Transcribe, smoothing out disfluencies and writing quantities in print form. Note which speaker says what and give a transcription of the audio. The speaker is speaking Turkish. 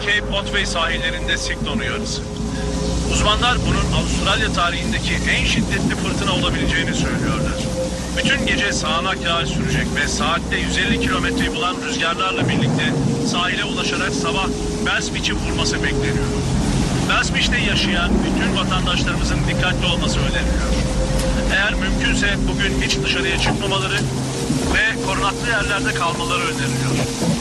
Speaker 1: Cape Otway sahillerinde siklon uyarısı. Uzmanlar bunun Avustralya tarihindeki en şiddetli fırtına olabileceğini söylüyorlar. Bütün gece sağanak yağış sürecek ve saatte 150 kilometreyi bulan rüzgarlarla birlikte sahile ulaşarak sabah Bells Beach'i vurması bekleniyor. Bells Beach'te yaşayan bütün vatandaşlarımızın dikkatli olması öneriliyor. Eğer mümkünse bugün hiç dışarıya çıkmamaları ve korunaklı yerlerde kalmaları öneriliyor.